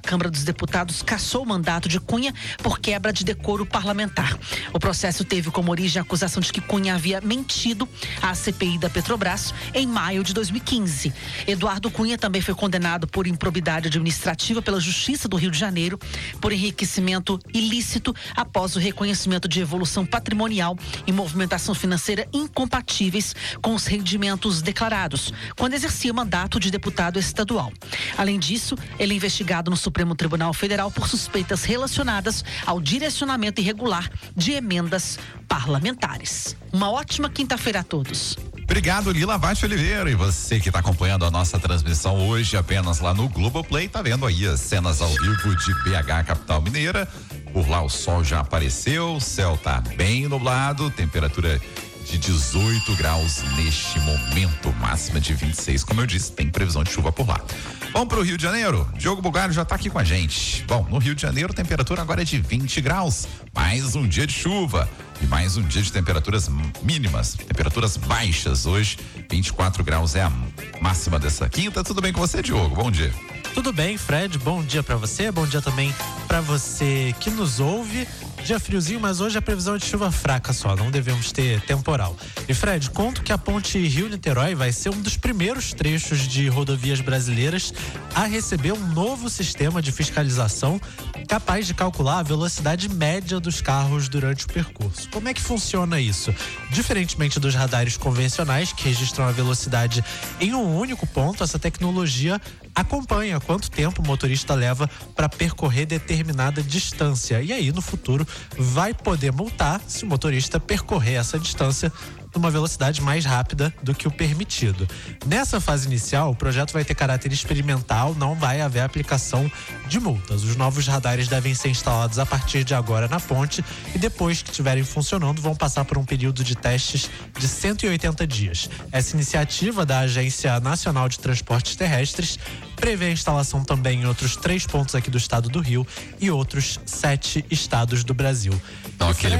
Câmara dos Deputados cassou o mandato de Cunha por quebra de decoro parlamentar. O processo teve como origem a acusação de que Cunha havia mentido à CPI da Petrobras em maio de 2015. Eduardo Cunha também foi condenado por improbidade administrativa pela Justiça do Rio de Janeiro por enriquecimento ilícito após o reconhecimento de evolução patrimonial e movimentação financeira incompatíveis com os rendimentos declarados, quando exercia mandato de deputado estadual. Além disso, ele é investigado no Supremo Tribunal Federal por suspeitas relacionadas ao direcionamento irregular de emendas parlamentares. Uma ótima quinta-feira a todos. Obrigado, Lila Vaz Oliveira. E você que está acompanhando a nossa transmissão hoje apenas lá no Globoplay, tá vendo aí as cenas ao vivo de BH, capital mineira. Por lá o sol já apareceu, o céu tá bem nublado, temperatura de 18 graus neste momento, máxima de 26, como eu disse, tem previsão de chuva por lá. Vamos pro Rio de Janeiro? Diogo Bugalho já tá aqui com a gente. Bom, no Rio de Janeiro, a temperatura agora é de 20 graus, mais um dia de chuva e mais um dia de temperaturas mínimas, temperaturas baixas. Hoje, 24 graus é a máxima dessa quinta. Tudo bem com você, Diogo? Bom dia. Tudo bem, Fred, bom dia pra você, bom dia também pra você que nos ouve. Dia friozinho, mas hoje a previsão é de chuva fraca só, não devemos ter temporal. E Fred, conto que a ponte Rio-Niterói vai ser um dos primeiros trechos de rodovias brasileiras a receber um novo sistema de fiscalização capaz de calcular a velocidade média dos carros durante o percurso. Como é que funciona isso? Diferentemente dos radares convencionais, que registram a velocidade em um único ponto, essa tecnologia acompanha quanto tempo o motorista leva para percorrer determinada distância. E aí, no futuro, vai poder multar se o motorista percorrer essa distância numa velocidade mais rápida do que o permitido. Nessa fase inicial, o projeto vai ter caráter experimental, não vai haver aplicação de multas. Os novos radares devem ser instalados a partir de agora na ponte e depois que estiverem funcionando, vão passar por um período de testes de 180 dias. Essa iniciativa da Agência Nacional de Transportes Terrestres prevê a instalação também em outros 3 pontos aqui do estado do Rio e outros 7 estados do Brasil. Então, aquele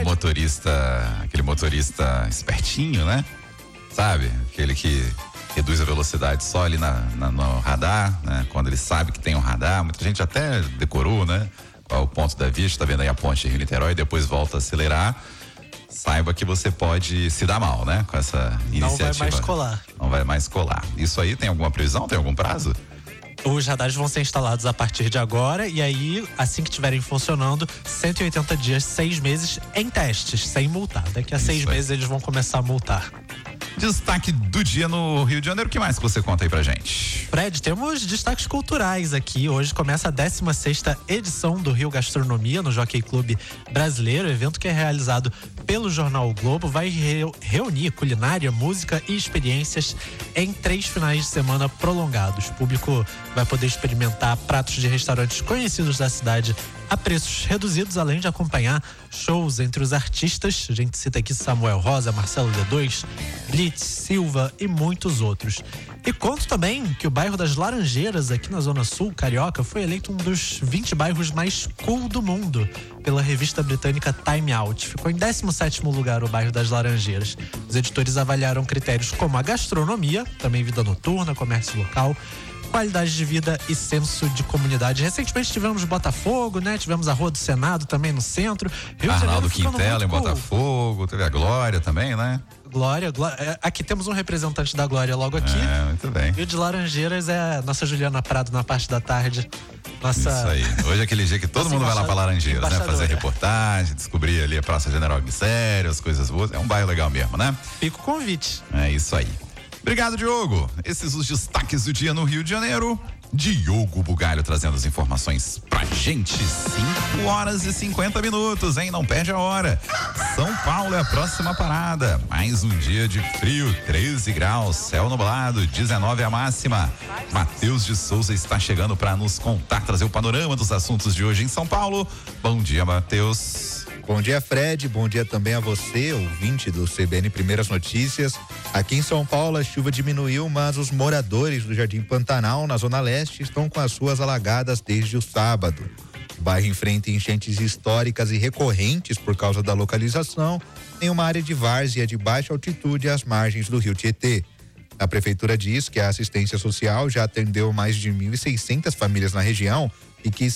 motorista espertinho, né? Sabe? Aquele que reduz a velocidade só ali no radar, né? Quando ele sabe que tem um radar, muita gente até decorou, né? Qual é o ponto da via, tá vendo aí a ponte Rio-Niterói, depois volta a acelerar. Saiba que você pode se dar mal, né? Com essa iniciativa. Não vai mais colar. Não vai mais colar. Isso aí tem alguma previsão? Tem algum prazo? Os radares vão ser instalados a partir de agora e aí, assim que estiverem funcionando, 180 dias, 6 meses em testes, sem multar. Daqui a 6 meses eles vão começar a multar. Destaque do dia no Rio de Janeiro, o que mais que você conta aí pra gente? Fred, temos destaques culturais aqui. Hoje começa a 16ª edição do Rio Gastronomia no Jockey Club Brasileiro, evento que é realizado pelo Jornal o Globo, vai reunir culinária, música e experiências em 3 finais de semana prolongados. O público vai poder experimentar pratos de restaurantes conhecidos da cidade a preços reduzidos, além de acompanhar shows entre os artistas. A gente cita aqui Samuel Rosa, Marcelo D2, Blitz, Silva e muitos outros. E conto também que o bairro das Laranjeiras, aqui na Zona Sul Carioca, foi eleito um dos 20 bairros mais cool do mundo pela revista britânica Time Out. Ficou em 17º lugar o bairro das Laranjeiras. Os editores avaliaram critérios como a gastronomia, também vida noturna, comércio local, qualidade de vida e senso de comunidade. Recentemente tivemos Botafogo, né? Tivemos a Rua do Senado também no centro. Arnaldo Quintela em Botafogo, teve a Glória também, né? Glória. Aqui temos um representante da Glória logo aqui. Muito bem. E o de Laranjeiras é a nossa Juliana Prado na parte da tarde. Isso aí. Hoje é aquele dia que todo mundo vai lá pra Laranjeiras, né? Fazer reportagem, descobrir ali a Praça General Glicério, as coisas boas. É um bairro legal mesmo, né? Fica o convite. É isso aí. Obrigado, Diogo. Esses os destaques do dia no Rio de Janeiro. Diogo Bugalho trazendo as informações pra gente. 5h50, hein? Não perde a hora. São Paulo é a próxima parada. Mais um dia de frio, 13 graus, céu nublado, 19 a máxima. Matheus de Souza está chegando para nos contar, trazer o panorama dos assuntos de hoje em São Paulo. Bom dia, Matheus. Bom dia, Fred. Bom dia também a você, ouvinte do CBN Primeiras Notícias. Aqui em São Paulo a chuva diminuiu, mas os moradores do Jardim Pantanal, na Zona Leste, estão com as ruas alagadas desde o sábado. O bairro enfrenta enchentes históricas e recorrentes por causa da localização em uma área de várzea de baixa altitude às margens do rio Tietê. A prefeitura diz que a assistência social já atendeu mais de 1.600 famílias na região e que